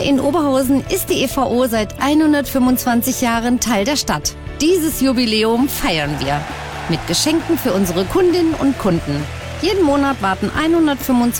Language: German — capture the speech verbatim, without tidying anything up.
in Oberhausen ist die E V O seit hundertfünfundzwanzig Jahren Teil der Stadt. Dieses Jubiläum feiern wir mit Geschenken für unsere Kundinnen und Kunden. Jeden Monat warten hundertfünfundzwanzig